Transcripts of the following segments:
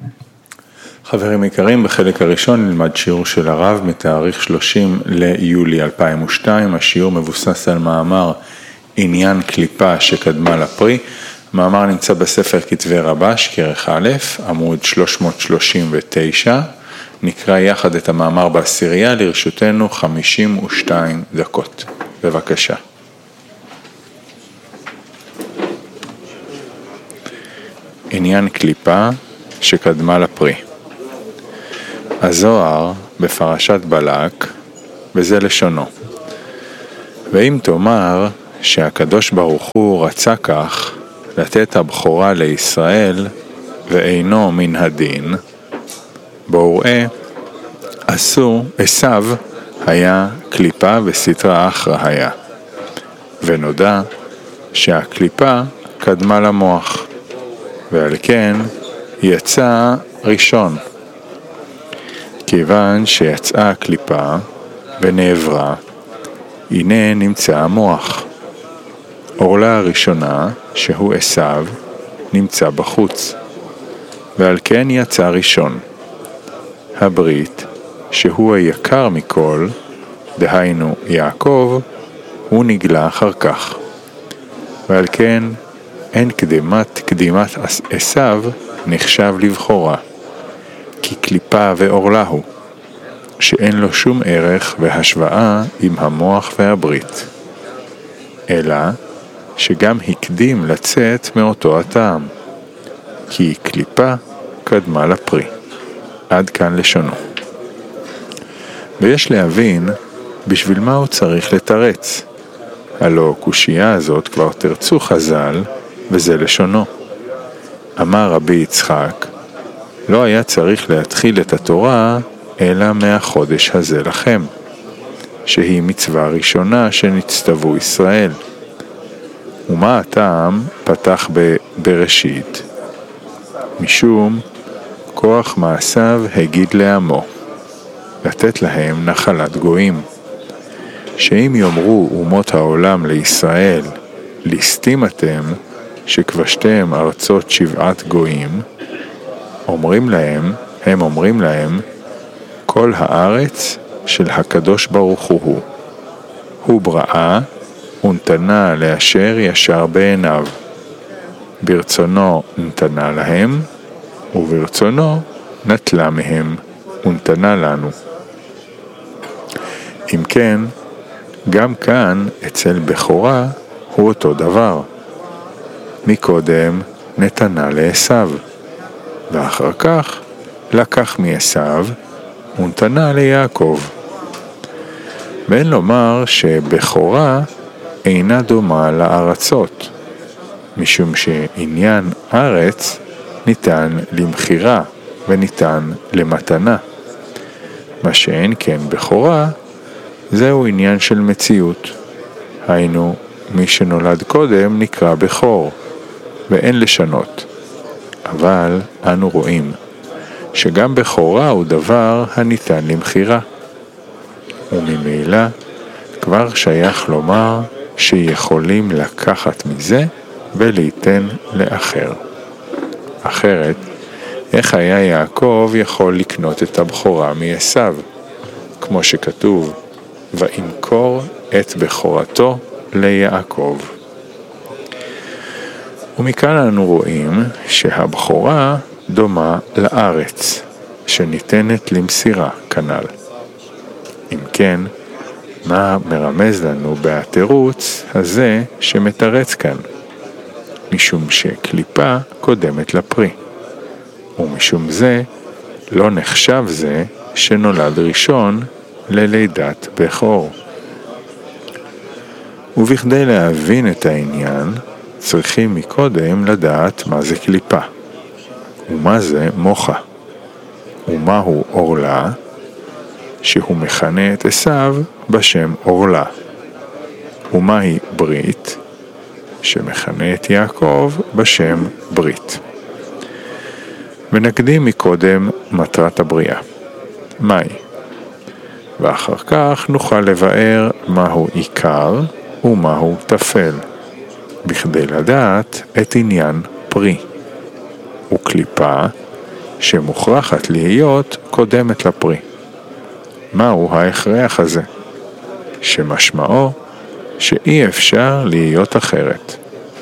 חברים יקרים, בחלק הראשון נלמד שיעור של הרב מתאריך 30 ליולי 2002. השיעור מבוסס על מאמר עניין קליפה שקדמה לפרי. המאמר נמצא בספר כתבי רבש, כרך א', עמוד 339. נקרא יחד את המאמר בעשירייה, לרשותנו 52 דקות. בבקשה. עניין קליפה שקדמה לפרי. הזוהר בפרשת בלק, וזה לשונו. ואם תאמר שהקדוש ברוך הוא רצה כך לתת הבכורה לישראל ואינו מן הדין, בואו ראה, עשיו היה קליפה וסטרא אחרא היה, ונודע שהקליפה קדמה למוח, ועל כן יצא ראשון. כיוון שיצאה הקליפה ונעברה, הנה נמצא המוח. עורלה הראשונה, שהוא עשיו, נמצא בחוץ, ועל כן יצא ראשון. הברית, שהוא היקר מכל, דהיינו יעקב, הוא נגלה אחר כך. ועל כן אין קדימת עשיו נחשב לבכורה, כי קליפה ועורלה הוא, שאין לו שום ערך והשוואה עם המוח והברית, אלא שגם הקדים לצאת מאותו הטעם, כי קליפה קדמה לפרי. עד כאן לשונו. ויש להבין בשביל מה הוא צריך לתרץ. הלא קושייה הזאת כבר תרצו חז"ל, וזה לשונו. אמר רבי יצחק, לא היה צריך להתחיל את התורה אלא מהחודש הזה לכם, שהיא מצווה ראשונה שנצטוו ישראל. ומה הטעם פתח בראשית? משום כוח מעשיו הגיד לעמו, לתת להם נחלת גויים. שאם יאמרו אומות העולם לישראל, ליסטים אתם שכבשתם ארצות 7 גויים, הם אומרים להם, כל הארץ של הקדוש ברוך הוא בראה ונתנה לאשר ישר בעיניו. ברצונו נתנה להם, וברצונו נטלה מהם ונתנה לנו. אם כן, גם כאן אצל בכורה הוא אותו דבר. מקודם נתנה לעשיו, ואחר כך לקח מעשיו ונתנה ליעקב. ואין לומר שבכורה אינה דומה לארצות, משום שעניין ארץ ניתן למחירה וניתן למתנה. מה שאין כן בכורה, זהו עניין של מציאות. היינו, מי שנולד קודם נקרא בכור, ואין לשנות. אבל אנו רואים שגם בכורה הוא דבר הניתן למחירה. וממילא כבר שייך לומר שיכולים לקחת מזה וליתן לאחר. אחרת, איך היה יעקב יכול לקנות את הבכורה מעשיו? כמו שכתוב, וימכור את בכורתו ליעקב. ומכאן אנו רואים שהבכורה דומה לארץ, שניתנת למסירה כנ"ל. אם כן, מה מרמז לנו בתירוץ הזה שמתרץ כאן? משום שקליפה קודמת לפרי, ומשום זה לא נחשב זה שנולד ראשון ללידת בכור. ובכדי להבין את העניין, צריכים מקודם לדעת מה זה קליפה, ומה זה מוחה, ומהו עורלה, שהוא מכנה את עשיו בשם עורלה, ומהי ברית, שמכנה את יעקב בשם ברית. ונקדים מקודם מטרת הבריאה, מהי? ואחר כך נוכל לבאר מהו עיקר ומהו תפל, בכדי לדעת את עניין פרי. וקליפה שמוכרחת להיות קודמת לפרי. מהו ההכרח הזה? שמשמעו שאי אפשר להיות אחרת.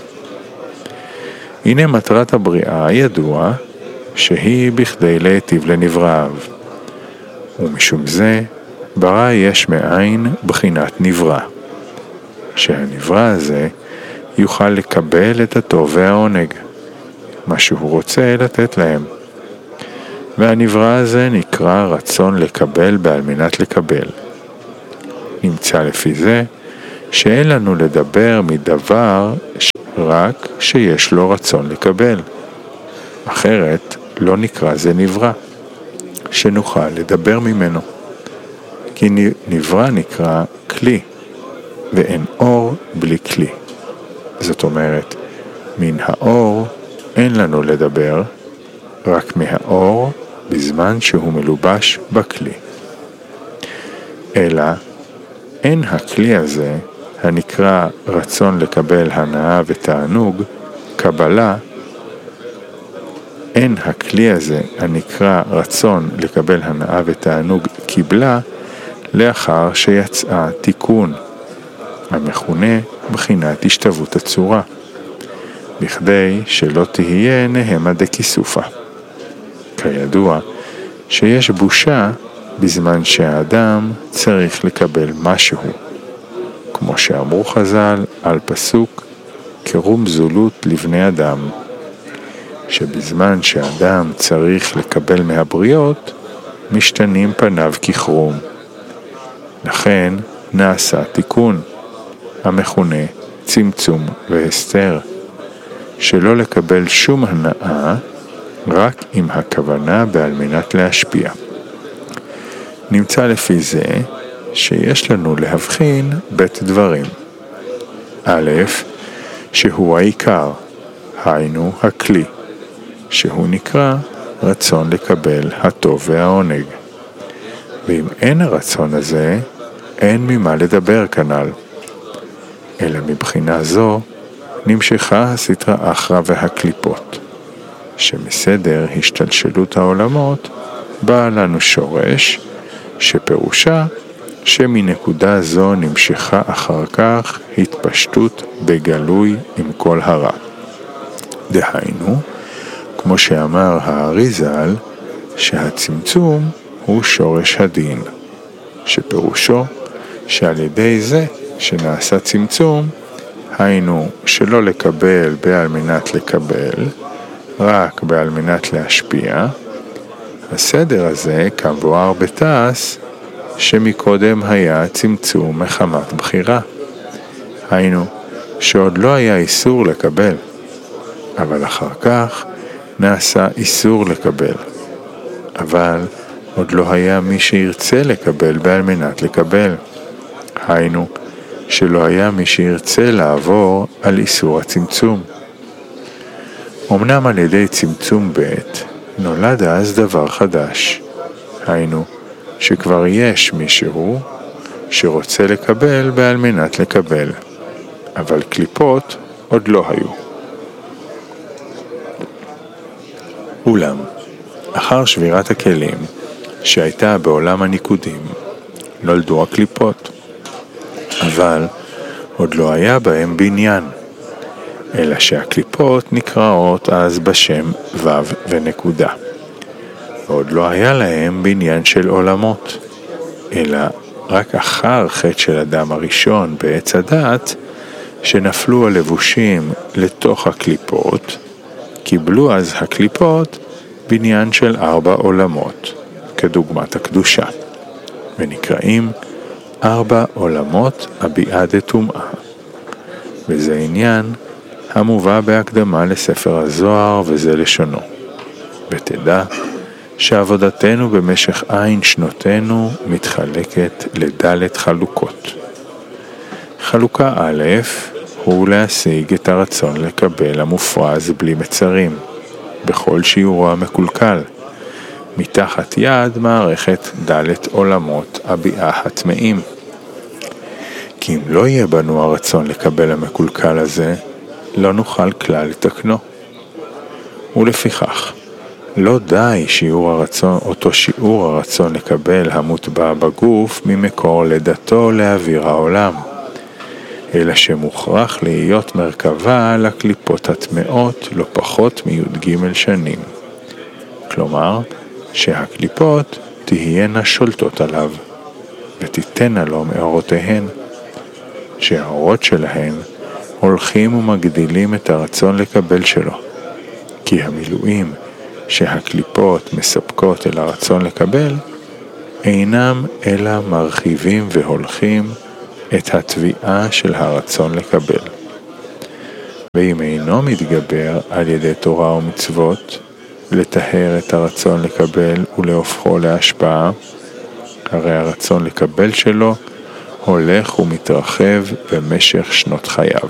הנה מטרת הבריאה ידוע שהיא בכדי להיטיב לנבראיו, ומשום זה ברא יש מאין בחינת נברא, שהנברא הזה יוכל לקבל את הטוב והעונג, מה שהוא רוצה לתת להם. והנברא הזה נקרא רצון לקבל בעל מנת לקבל. נמצא לפי זה שאין לנו לדבר מדבר רק שיש לו רצון לקבל. אחרת לא נקרא זה נברא, שנוכל לדבר ממנו. כי נברא נקרא כלי, ואין אור בלי כלי. זאת אומרת, מן האור אין לנו לדבר, רק מהאור בזמן שהוא מלובש בכלי. אלא אין הכלי הזה, הנקרא רצון לקבל הנאה ותענוג, קבלה, אין הכלי הזה, הנקרא רצון לקבל הנאה ותענוג, קיבלה, לאחר שיצאה תיקון, המכונה בחינת השתוות הצורה, בכדי שלא תהיה נהמה דקיסופה. כידוע שיש בושה בזמן שהאדם צריך לקבל משהו, כמו שאמרו חז"ל על פסוק קרום זולות לבני אדם, שבזמן שאדם צריך לקבל מהבריות, משתנים פניו כחרום. לכן נעשה תיקון, המכונה צמצום והסתר, שלא לקבל שום הנאה, רק עם הכוונה בעל מנת להשפיע. נמצא לפי זה שיש לנו להבחין בית דברים. א', שהוא העיקר, היינו הכלי, שהוא נקרא רצון לקבל הטוב והעונג. ואם אין הרצון הזה, אין ממה לדבר כנ"ל. אלא מבחינה זו נמשכה הסטרא אחרא והקליפות, שמסדר השתלשלות העולמות בא לנו שורש, שפירושה שמנקודה זו נמשכה אחר כך התפשטות בגלוי עם כל הרע. דהיינו, כמו שאמר האריז"ל, שהצמצום הוא שורש הדין, שפירושו שעל ידי זה שנעשה צמצום, היינו שלא לקבל בעל מנת לקבל, רק בעל מנת להשפיע, הסדר הזה כמבואר בתעש, שמקודם היה צמצום מחמת בחירה. היינו שעוד לא היה איסור לקבל, אבל אחר כך נעשה איסור לקבל. אבל עוד לא היה מי שירצה לקבל בעל מנת לקבל. היינו שלא היה מי שירצה לעבור על איסור הצמצום. אמנם על ידי צמצום ב' נולד אז דבר חדש. היינו שכבר יש מישהו שרוצה לקבל בעל מנת לקבל, אבל קליפות עוד לא היו. אולם, אחר שבירת הכלים שהייתה בעולם הניקודים, נולדו הקליפות, אבל עוד לא היה בהם בניין, אלא שהקליפות נקראות אז בשם ו' ונקודה. ועוד לא היה להם בניין של עולמות, אלא רק אחר חטא של אדם הראשון בעץ הדת, שנפלו הלבושים לתוך הקליפות, קיבלו אז הקליפות בניין של 4 עולמות, כדוגמת הקדושה, ונקראים 4 עולמות הביאה דטומאה. וזה עניין המובא בהקדמה לספר הזוהר, וזה לשונו. ותדע שעבודתנו במשך עין שנותינו מתחלקת לד' חלוקות. חלוקה א' הוא להשיג את הרצון לקבל המופרז בלי מצרים, בכל שיעורו המקולקל, מתחת יד מערכת ד' עולמות הביאה הטמאים. כי אם לא יהיה בנו הרצון לקבל המקולקל הזה, לא נוכל כלל לתקנו. ולפיכך, לא די אותו שיעור הרצון לקבל המוטבע בגוף ממקור לידתו לאוויר העולם, אלא שמוכרח להיות מרכבה לקליפות הטמעות לא פחות מי"ג שנים. כלומר, שהקליפות תהיינה שולטות עליו, ותיתנה לו מאורותיהן, שהאורות שלהן הולכים ומגדילים את הרצון לקבל שלו, כי המילואים שהקליפות מספקות אל הרצון לקבל, אינם אלא מרחיבים והולכים את התביעה של הרצון לקבל. ואם אינו מתגבר על ידי תורה ומצוות, לטהר את הרצון לקבל ולהופכו להשפעה, הרי הרצון לקבל שלו הולך ומתרחב במשך שנות חייו.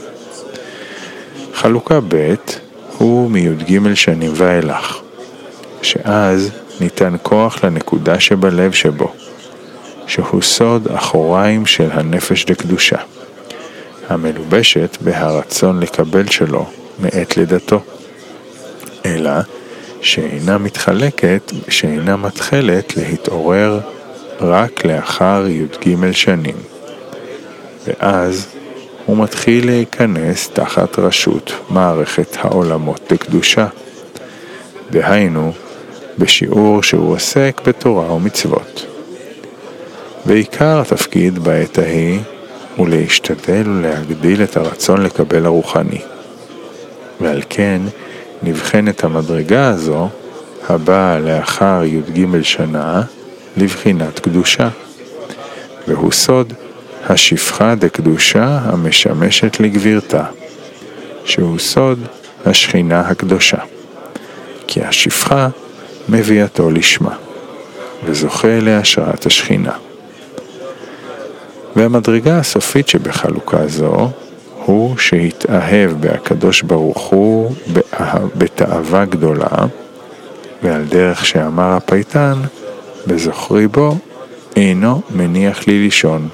חלוקה ב' הוא מי"ג שנים ואילך, שאז ניתן כוח לנקודה שבלב שבו, שהוא סוד אחוריים של הנפש לקדושה, המלובשת בהרצון לקבל שלו מעת לידתו, אלא שאינה מתחלת להתעורר רק לאחר י"ג שנים, ואז הוא מתחיל להיכנס תחת רשות מערכת העולמות לקדושה, דהיינו בשיעור שהוא עוסק בתורה ומצוות. ועיקר התפקיד בעת ההיא הוא להשתדל ולהגדיל את הרצון לקבל הרוחני, ועל כן נבחנת המדרגה הזו הבאה לאחר י"ג שנה לבחינת קדושה, והוא סוד השפחה דקדושה המשמשת לגבירתה, שהוא סוד השכינה הקדושה, כי השפחה מביאתו לשמה, וזוכה להשראת השכינה. והמדרגה הסופית שבחלוקה זו הוא שהתאהב בהקדוש ברוך הוא בתאווה גדולה, ועל דרך שאמר הפייטן, בזוכרי בו אינו מניח לי לישון.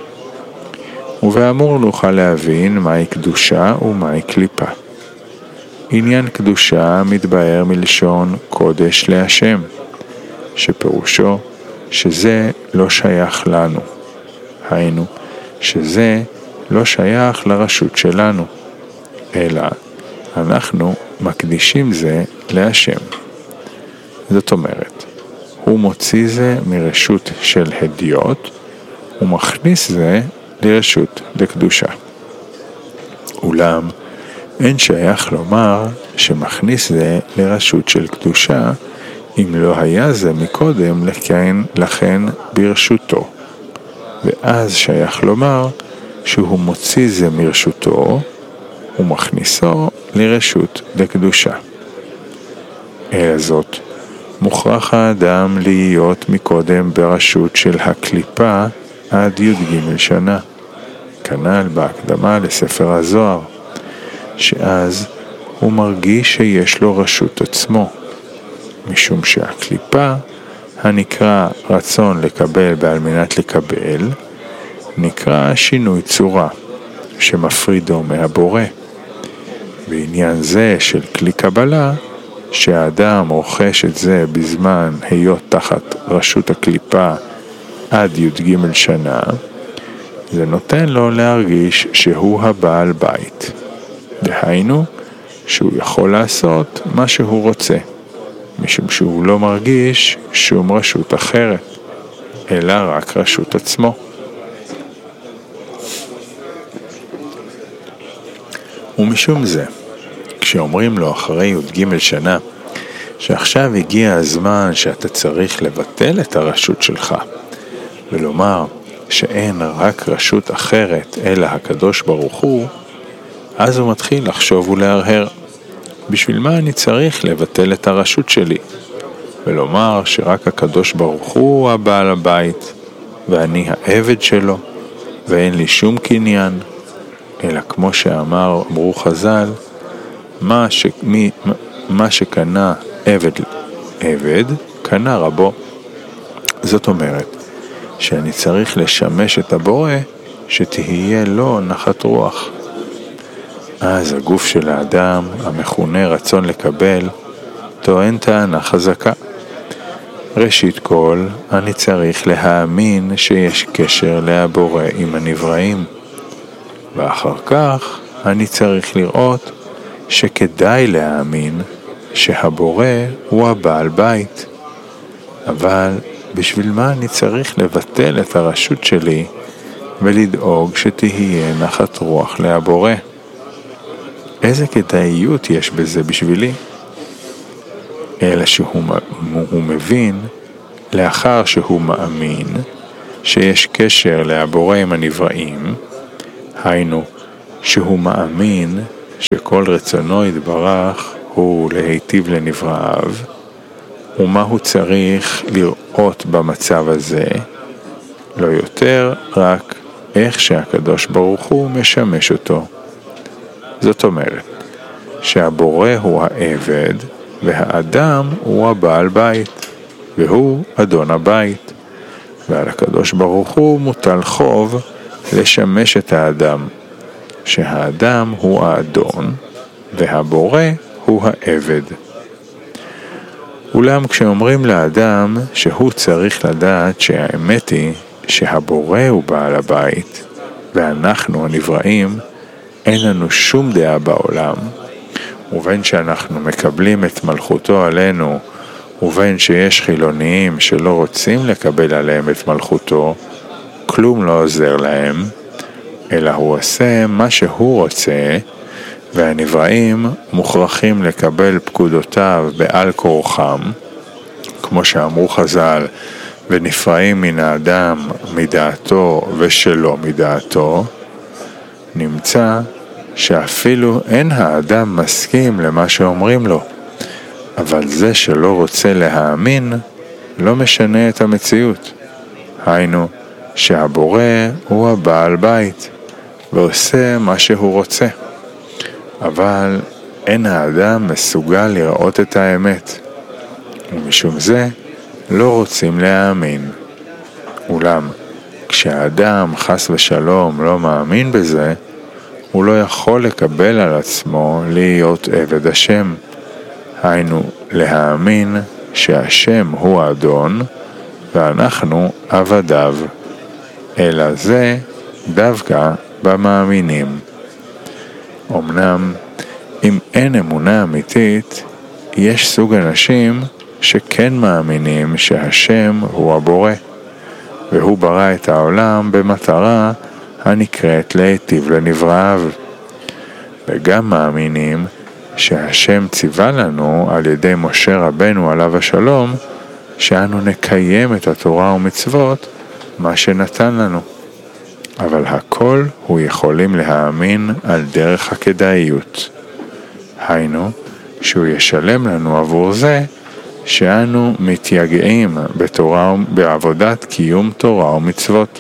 ובאמור נוכל להבין מהי קדושה ומהי קליפה. עניין קדושה מתבאר מלשון קודש להשם, שפירושו שזה לא שייך לנו, היינו שזה לא שייך לרשות שלנו, אלא אנחנו מקדישים זה להשם. זאת אומרת, הוא מוציא זה מרשות של הדיוט ומכניס זה לרשות לקדושה. אולם אין שייך לומר שמכניס זה לרשות של קדושה אם לא היה זה מקודם לכן ברשותו, ואז שייך לומר שהוא מוציא זה מרשותו ומכניסו לרשות לקדושה. אלא זאת, מוכרח האדם להיות מקודם ברשות של הקליפה עד י"ג שנה, כנ"ל בהקדמה לספר הזוהר, שאז הוא מרגיש שיש לו רשות עצמו, משום שהקליפה, הנקרא רצון לקבל בעל מנת לקבל, נקרא שינוי צורה, שמפרידו מהבורא. בעניין זה של כלי קבלה, שהאדם רוכש את זה בזמן היות תחת רשות הקליפה עד י"ג שנה, זה נותן לו להרגיש שהוא הבעל בית. דהיינו, שהוא יכול לעשות מה שהוא רוצה, משום שהוא לא מרגיש שום רשות אחרת, אלא רק רשות עצמו. ומשום זה, כשאומרים לו אחרי י"ג שנה, שעכשיו הגיע הזמן שאתה צריך לבטל את הרשות שלך, ולומר שאין רק רשות אחרת אלא הקדוש ברוך הוא, אז הוא מתחיל לחשוב ולהרהר, בשביל מה אני צריך לבטל את הרשות שלי, ולומר שרק הקדוש ברוך הוא הבעל הבית, ואני העבד שלו, ואין לי שום קניין, אלא כמו אמרו חז"ל, מה שקנה עבד, קנה רבו. זאת אומרת, שאני צריך לשמש את הבורא שתהיה לו נחת רוח. אז הגוף של האדם, המכונה רצון לקבל, טוען טענה חזקה. ראשית כל, אני צריך להאמין שיש קשר להבורא עם הנבראים. ואחר כך, אני צריך לראות שכדאי להאמין שהבורא הוא הבעל בית. אבל בשביל מה אני צריך לבטל את הרשות שלי ולדאוג שתהיה נחת רוח להבורא? איזה כדאיות יש בזה בשבילי? אלא שהוא מבין, לאחר שהוא מאמין, שיש קשר להבורא עם הנבראים, היינו, שהוא מאמין שכל רצונו יתברך הוא להיטיב לנבראיו, ומה הוא צריך לראות במצב הזה? לא יותר, רק איך שהקדוש ברוך הוא משמש אותו. זאת אומרת, שהבורא הוא העבד, והאדם הוא הבעל בית, והוא אדון הבית, ועל הקדוש ברוך הוא מוטל חוב לשמש את האדם, שהאדם הוא האדון, והבורא הוא העבד. אולם כשאומרים לאדם שהוא צריך לדעת שהאמת היא שהבורא הוא בעל הבית, ואנחנו הנבראים, אין לנו שום דעה בעולם, ובין שאנחנו מקבלים את מלכותו עלינו, ובין שיש חילוניים שלא רוצים לקבל עליהם את מלכותו, כלום לא עוזר להם, אלא הוא עושה מה שהוא רוצה, והנבראים מוכרחים לקבל פקודותיו בעל כורחם, כמו שאמרו חז"ל, ונפרעים מן האדם מדעתו ושלא מדעתו. נמצא שאפילו אין האדם מסכים למה שאומרים לו, אבל זה שלא רוצה להאמין לא משנה את המציאות. היינו, שהבורא הוא הבעל בית ועושה מה שהוא רוצה, אבל אין האדם מסוגל לראות את האמת, ומשום זה לא רוצים להאמין. אולם כשהאדם חס ושלום לא מאמין בזה, הוא לא יכול לקבל על עצמו להיות עבד השם, היינו להאמין שהשם הוא האדון ואנחנו עבדיו, אלא זה דווקא במאמינים. אמנם אם אין אמונה אמיתית, יש סוג אנשים שכן מאמינים שהשם הוא הבורא, והוא ברא את העולם במטרה הנקראת להיטיב לנבראיו, וגם מאמינים שהשם ציווה לנו על ידי משה רבנו עליו השלום, שאנו נקיים את התורה ומצוות מה שנתן לנו. אבל הכל הוא יכולים להאמין על דרך הכדאיות. היינו, שהוא ישלם לנו עבור זה שאנו מתייגעים בעבודת קיום תורה ומצוות.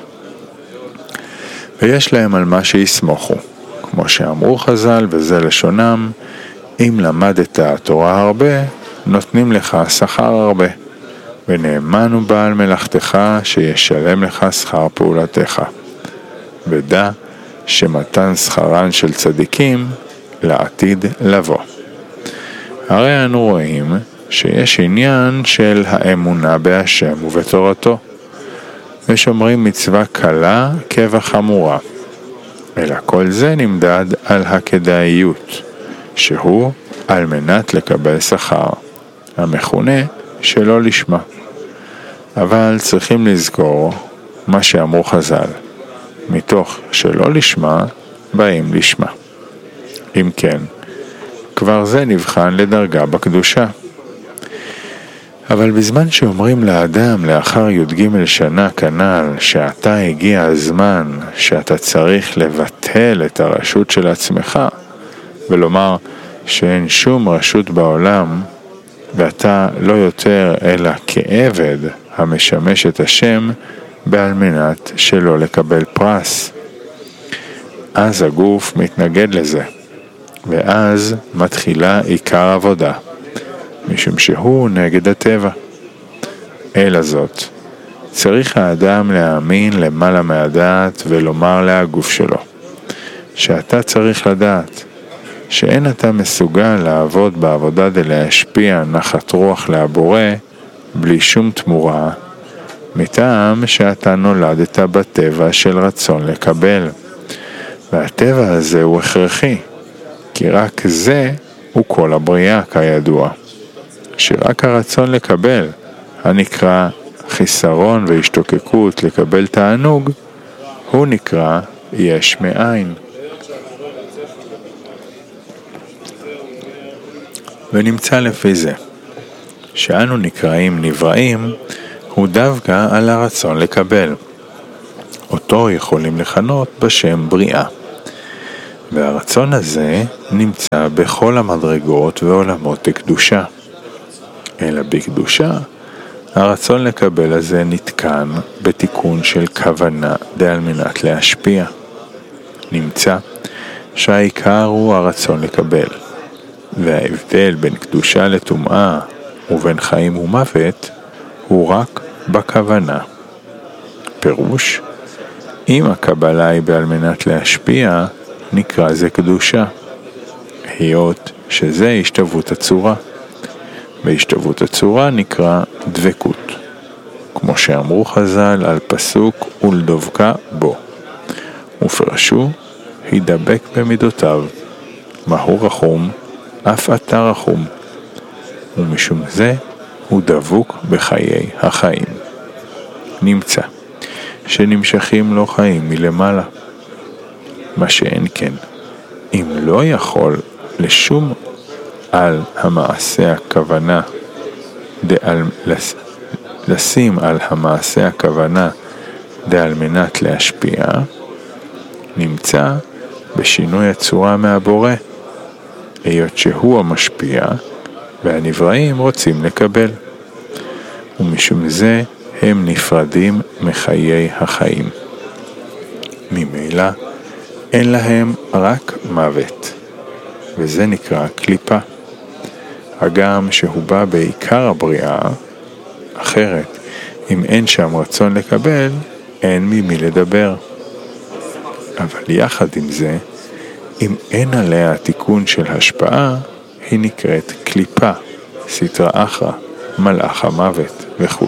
ויש להם על מה שיסמוכו, כמו שאמרו חז"ל, וזה לשונם, אם למדת התורה הרבה, נותנים לך שכר הרבה, ונאמן הוא בעל מלאכתך שישלם לך שכר פעולתך. ודע שמתן שכרן של צדיקים לעתיד לבוא. הרי אנו רואים שיש עניין של האמונה בהשם ובתורתו, ושומרים מצווה קלה כבחמורה, אלא כל זה נמדד על הכדאיות, שהוא על מנת לקבל שכר, המכונה שלא לשמה. אבל צריכים לזכור מה שאמרו חז"ל, מתוך שלא לשמה באים לשמה. אם כן, כבר זה נבחן לדרגה בקדושה. אבל בזמן שאומרים לאדם לאחר י"ג שנה כנ"ל שעתה הגיע הזמן שאתה צריך לבטל את הרשות של עצמך ולומר שאין שום רשות בעולם ואתה לא יותר אלא כעבד המשמש את השם בעל מנת שלא לקבל פרס, אז הגוף מתנגד לזה, ואז מתחילה עיקר עבודה, משום שהוא נגד הטבע. אלא זאת, צריך האדם להאמין למעלה מהדעת ולומר להגוף שלו, שאתה צריך לדעת שאין אתה מסוגל לעבוד בעבודה להשפיע נחת רוח לבורא בלי שום תמורה, מטעם שאתה נולדת בטבע של רצון לקבל. והטבע הזה הוא הכרחי, כי רק זה הוא כל הבריאה כידוע. שרק הרצון לקבל, הנקרא חיסרון והשתוקקות לקבל תענוג, הוא נקרא יש מאין. ונמצא לפי זה, שאנו נקראים נבראים, הוא דווקא על הרצון לקבל. אותו יכולים לכנות בשם בריאה. והרצון הזה נמצא בכל המדרגות ועולמות הקדושה. אלא בקדושה, הרצון לקבל הזה נתקן בתיקון של כוונה על מנת להשפיע. נמצא שהעיקר הוא הרצון לקבל, וההבדל בין קדושה לטומאה ובין חיים ומוות הוא רק בכוונה. פירוש, אם הקבלה היא על מנת להשפיע, נקרא זה קדושה, היות שזה השתוות הצורה. בהשתוות הצורה נקרא דבקות, כמו שאמרו חז"ל על פסוק ולדבקה בו, ופרשו הידבק במידותיו, מהו רחום, אף אתה רחום, ומשום זה הוא דבוק בחיי החיים. נמצא שנמשכים לו חיים מלמעלה, מה שאין כן, אם לא יכול לשום על המעשה הכוונה, לשים על המעשה הכוונה על מנת להשפיע, נמצא בשינוי הצורה מהבורא, היות שהוא המשפיע והנבראים רוצים לקבל, ומשום זה הם נפרדים מחיי החיים. ממילא אין להם רק מוות, וזה נקרא קליפה. הגם שהוא בא בעיקר הבריאה, אחרת אם אין שם רצון לקבל, אין ממי לדבר. אבל יחד עם זה, אם אין עליה תיקון של השפעה, היא נקראת קליפה, סטרא אחרא, מלאך המוות וכו'.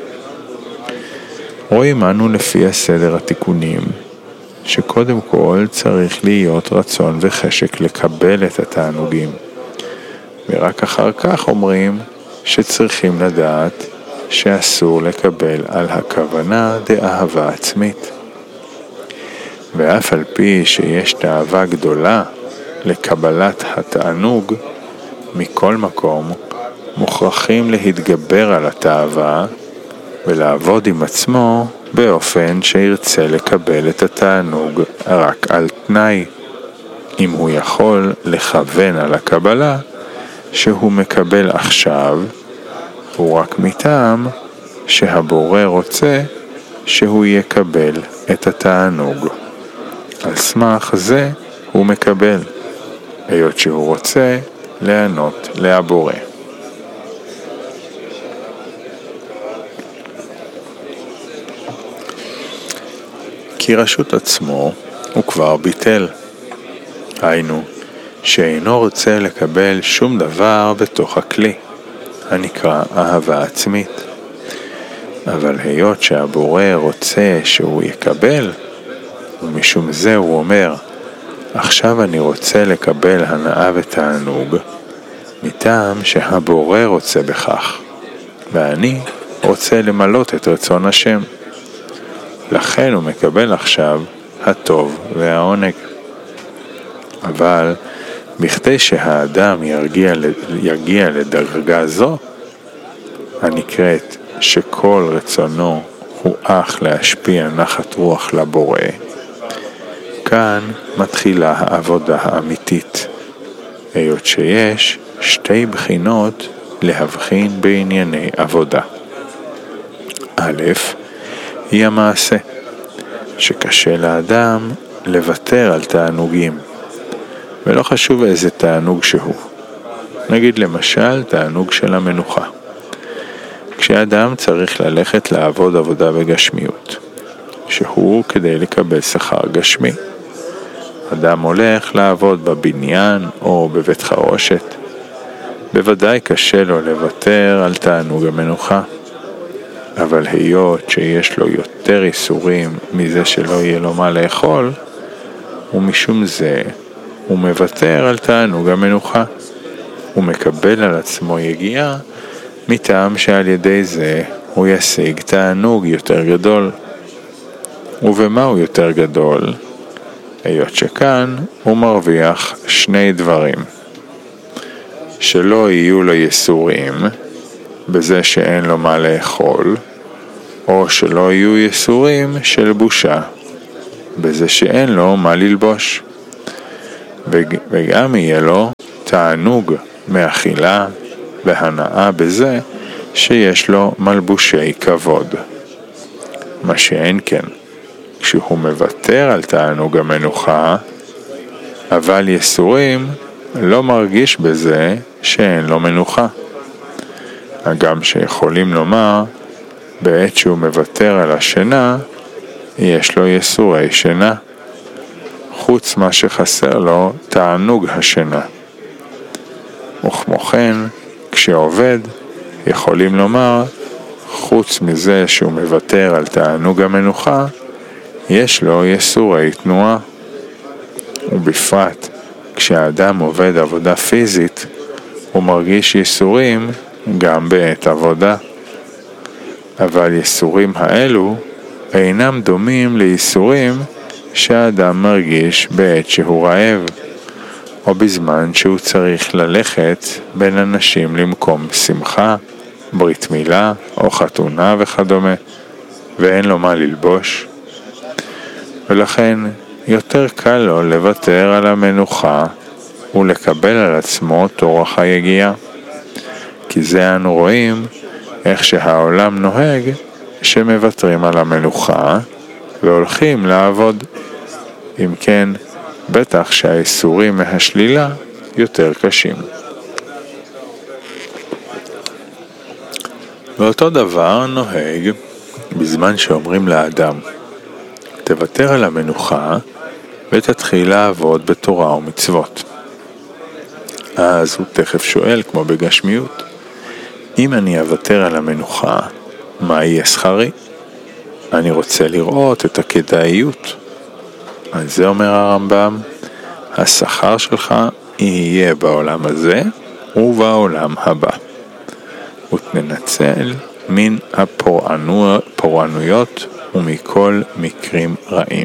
רואים אנו לפי הסדר התיקונים, שקודם כל צריך להיות רצון וחשק לקבל את התענוגים, ורק אחר כך אומרים שצריכים לדעת שאסור לקבל על הכוונה דאהבה עצמית. ואף על פי שיש תאווה גדולה לקבלת התענוג, מכל מקום מוכרחים להתגבר על התאווה ולעבוד עם עצמו באופן שירצה לקבל את התענוג רק על תנאי, אם הוא יכול לכוון על הקבלה שהוא מקבל עכשיו, הוא רק מטעם שהבורא רוצה שהוא יקבל את התענוג. על סמך זה הוא מקבל, היות שהוא רוצה לענות להבורא. כי רשות עצמו הוא כבר ביטל, היינו שאינו רוצה לקבל שום דבר בתוך הכלי, הנקרא אהבה עצמית. אבל היות שהבורא רוצה שהוא יקבל, ומשום זה הוא אומר, עכשיו אני רוצה לקבל הנאה ותענוג, מטעם שהבורא רוצה בכך, ואני רוצה למלות את רצון השם. לכן הוא מקבל עכשיו הטוב והעונג. אבל בכדי שהאדם יגיע לדרגה זו, הנקראת שכל רצונו הוא אך להשפיע נחת רוח לבורא, כאן מתחילה העבודה האמיתית, היות שיש שתי בחינות להבחין בענייני עבודה. א', היא המעשה, שקשה לאדם לוותר על תענוגים, ולא חשוב איזה תענוג שהוא. נגיד למשל תענוג של המנוחה. כשאדם צריך ללכת לעבוד עבודה בגשמיות, שהוא כדי לקבל שכר גשמי, אדם הולך לעבוד בבניין או בבית חרושת, בוודאי קשה לו לוותר על תענוג המנוחה. אבל היות שיש לו יותר איסורים מזה שלא יהיה לו מה לאכול, ומשום זה הוא מוותר על תענוג המנוחה. הוא מקבל על עצמו יגיעה מטעם שעל ידי זה הוא ישיג תענוג יותר גדול. ובמה הוא יותר גדול? היות שכאן הוא מרוויח שני דברים. שלא יהיו לו יסורים בזה שאין לו מה לאכול, או שלא יהיו יסורים של בושה בזה שאין לו מה ללבוש. וגם יהיה לו תענוג מאכילה והנאה בזה שיש לו מלבושי כבוד. מה שאין כן, כשהוא מוותר על תענוג המנוחה, אבל יסורים לא מרגיש בזה שאין לו מנוחה. הגם שיכולים לומר, בעת שהוא מוותר על השינה, יש לו יסורי שינה, חוץ מה שחסר לו תענוג השינה. וכמו כן, כשעובד, יכולים לומר, חוץ מזה שהוא מוותר על תענוג המנוחה, יש לו יסורי תנועה. ובפרט, כשהאדם עובד עבודה פיזית, הוא מרגיש יסורים גם בעת עבודה. אבל יסורים האלו אינם דומים ליסורים שהאדם מרגיש בעת שהוא רעב, או בזמן שהוא צריך ללכת בין אנשים למקום שמחה, ברית מילה או חתונה וכדומה, ואין לו מה ללבוש. ולכן יותר קל לו לוותר על המנוחה ולקבל על עצמו את אורח היגיעה. כי זה אנו רואים איך שהעולם נוהג שמוותרים על המנוחה והולכים לעבוד. אם כן, בטח שהאיסורים מהשלילה יותר קשים. ואותו דבר נוהג בזמן שאומרים לאדם, תוותר על המנוחה ותתחיל לעבוד בתורה ומצוות. אז הוא תכף שואל, כמו בגשמיות, אם אני אוותר על המנוחה, מה יהיה שכרי? אני רוצה לראות את הכדאיות. על זה אומר הרמב"ם, השכר שלך יהיה בעולם הזה ובעולם הבא. ותנצל מן הפורענויות ומכל מקרים רעים.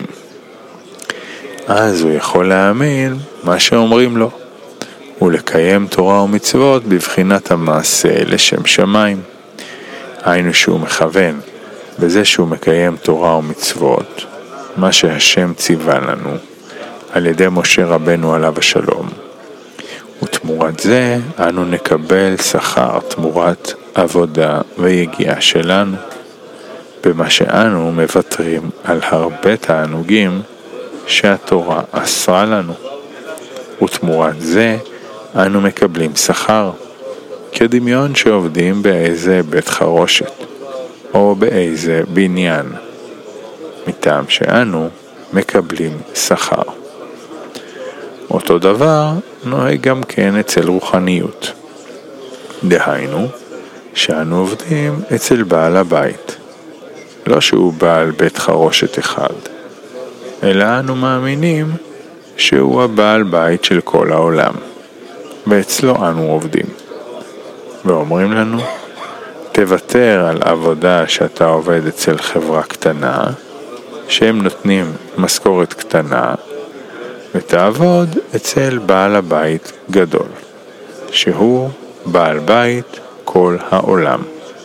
אז הוא יכול להאמין מה שאומרים לו, ולקיים תורה ומצוות בבחינת המעשה לשם שמיים. היינו שהוא מכוון בזה שהוא מקיים תורה ומצוות, מה שהשם ציווה לנו על ידי משה רבנו עליו השלום. ותמורת זה אנו נקבל שכר תמורת עבודה ויגיעה שלנו, במה שאנו מוותרים על הרבה תענוגים שהתורה אסרה לנו. ותמורת זה אנו מקבלים שכר, כדמיון שעובדים באיזה בית חרושת או באיזה בניין, מטעם שאנו מקבלים שכר. אותו דבר נוהג גם כן אצל רוחניות. דהיינו, שאנו עובדים אצל בעל הבית, לא שהוא בעל בית חרושת אחד, אלא אנו מאמינים שהוא הבעל בית של כל העולם, ואצלו אנו עובדים. ואומרים לנו, תוותר על עבודה שאתה עובד אצל חברה קטנה, שהם נותנים משכורת קטנה, ותעבוד אצל בעל הבית גדול, שהוא בעל בית כל העולם.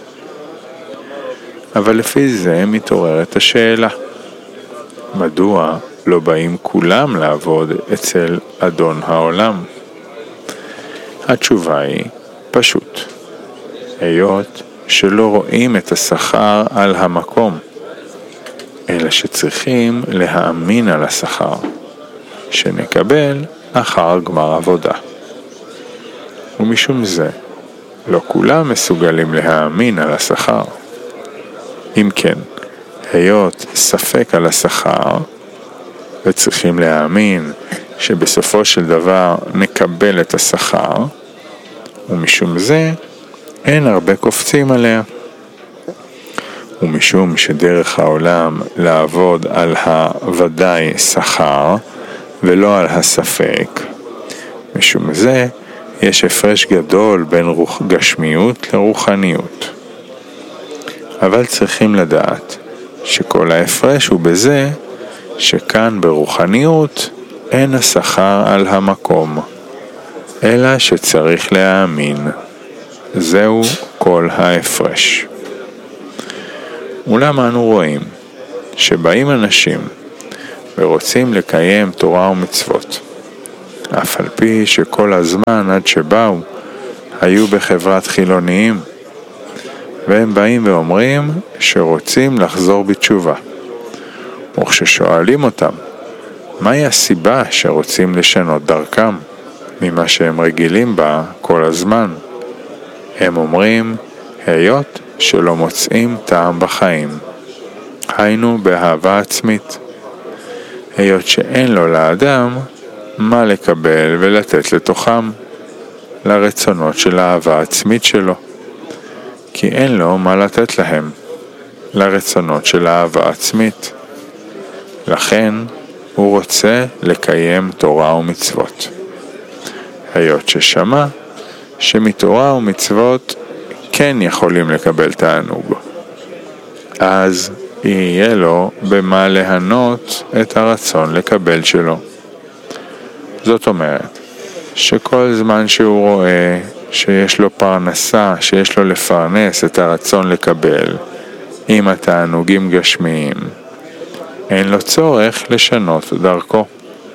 אבל לפי זה מתעוררת השאלה, מדוע לא באים כולם לעבוד אצל אדון העולם? התשובה היא פשוט, היות שלא רואים את השכר על המקום, אלא שצריכים להאמין על השכר, שנקבל אחר גמר עבודה. ומשום זה, לא כולם מסוגלים להאמין על השכר. אם כן, היות ספק על השכר, וצריכים להאמין שבסופו של דבר נקבל את השכר, ומשום זה אין הרבה קופצים עליה. ומשום שדרך העולם לעבוד על הוודאי שכר ולא על הספק, משום זה יש הפרש גדול בין גשמיות לרוחניות. אבל צריכים לדעת שכל ההפרש הוא בזה שכאן ברוחניות אין השכר על המקום, אלא שצריך להאמין. זהו כל ההפרש. אולם אנו רואים שבאים אנשים ורוצים לקיים תורה ומצוות, אף על פי שכל הזמן עד שבאו היו בחברת חילוניים, והם באים ואומרים שרוצים לחזור בתשובה. וכששואלים אותם מהי הסיבה שרוצים לשנות דרכם ממה שהם רגילים בה כל הזמן, הם אומרים היות שלא מוצאים טעם בחיים, היינו באהבה עצמית, היות שאין לו לאדם מה לקבל ולתת לתוכם לרצונות של האהבה העצמית שלו, כי אין לו מה לתת להם לרצונות של האהבה עצמית. לכן הוא רוצה לקיים תורה ומצוות, היות ששמע שמתורה ומצוות כן יכולים לקבל תענוג, אז יהיה לו במה להנות את הרצון לקבל שלו. זאת אומרת שכל זמן שהוא רואה שיש לו פרנסה, שיש לו לפרנס את הרצון לקבל עם התענוגים גשמיים, אין לו צורך לשנות דרכו.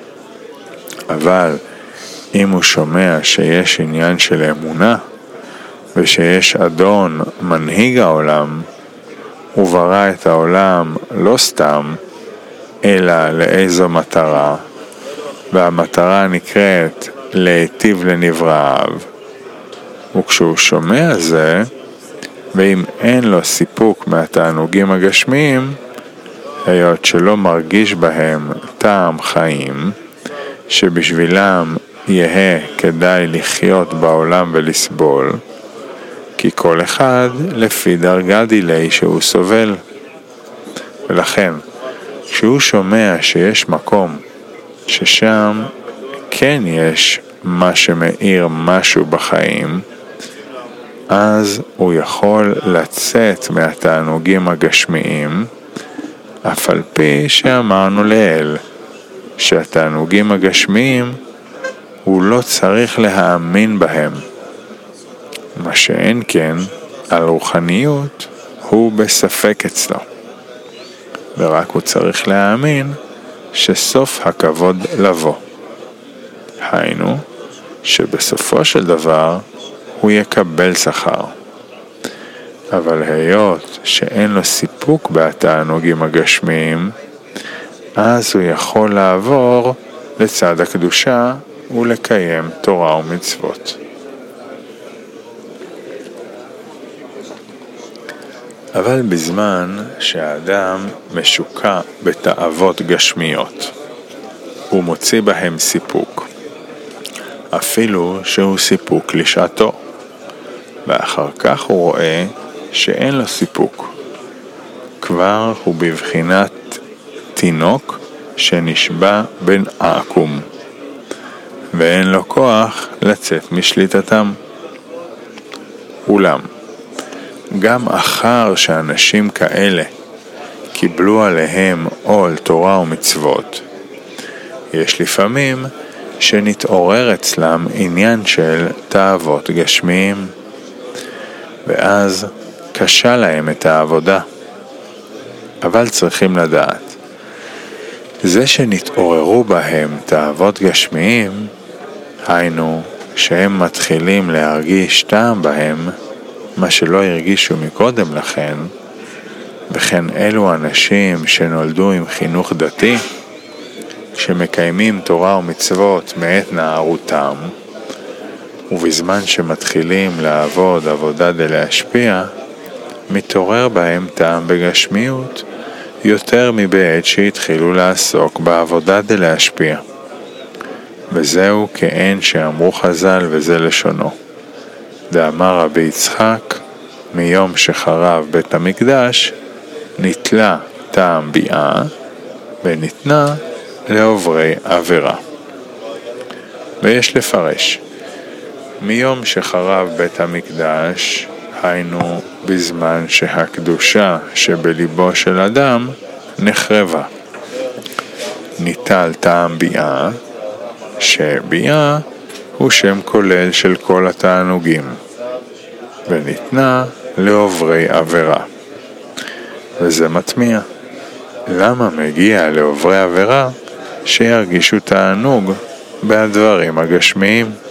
אבל אם הוא שומע שיש עניין של אמונה, ושיש אדון מנהיג העולם, הוא ברא את העולם לא סתם, אלא לאיזו מטרה, והמטרה נקראת להיטיב לנבראיו. וכשהוא שומע זה, ואם אין לו סיפוק מהתענוגים הגשמיים, היות שלא מרגיש בהם טעם חיים, שבשבילם יהיה כדאי לחיות בעולם ולסבול, כי כל אחד לפי דרגה דילי שהוא סובל. ולכן, כשהוא שומע שיש מקום ששם כן יש מה שמאיר משהו בחיים, אז הוא יכול לצאת מהתענוגים הגשמיים, אף על פי שאמרנו לאל, שהתענוגים הגשמיים הוא לא צריך להאמין בהם. מה שאין כן, על רוחניות הוא בספק אצלו. ורק הוא צריך להאמין שסוף הכבוד לבוא. היינו, שבסופו של דבר הוא יקבל שכר. אבל היות שאין לו סיפוק בתענוגים הגשמיים, אז הוא יכול לעבור לצד הקדושה ולקיים תורה ומצוות. אבל בזמן שהאדם משוקע בתאוות גשמיות, הוא מוציא בהם סיפוק, אפילו שהוא סיפוק לשעתו, ואחר כך הוא רואה שאין לו סיפוק. כבר הוא בבחינת תינוק שנשבע בין עקום, ואין לו כוח לצאת משליטתם. אולם, גם אחר שאנשים כאלה קיבלו עליהם עול תורה ומצוות, יש לפעמים שנתעורר אצלם עניין של תאוות גשמיים, ואז קשה להם את העבודה. אבל צריכים לדעת, זה שנתעוררו בהם תאוות גשמיים, היינו שהם מתחילים להרגיש טעם בהם, מה שלא הרגישו מקודם לכן, וכן אלו אנשים שנולדו עם חינוך דתי, שמקיימים תורה ומצוות מעת נערותם, ובזמן שמתחילים לעבוד עבודה דלהשפיע, מתעורר בהם טעם בגשמיות יותר מבעת שהתחילו לעסוק בעבודה דלהשפיע. וזהו כאין שאמרו חז"ל וזה לשונו. דאמר רבי יצחק, מיום שחרב בית המקדש, נתלה טעם ביאה, וניתנה לעוברי עבירה. ויש לפרש, מיום שחרב בית המקדש, היינו בזמן שהקדושה שבליבו של אדם נחרבה. ניטל טעם ביאה, שביאה הוא שם כולל של כל התענוגים, וניתנה לעוברי עבירה. וזה מטמיע. למה מגיע לעוברי עבירה שירגישו תענוג בדברים הגשמיים?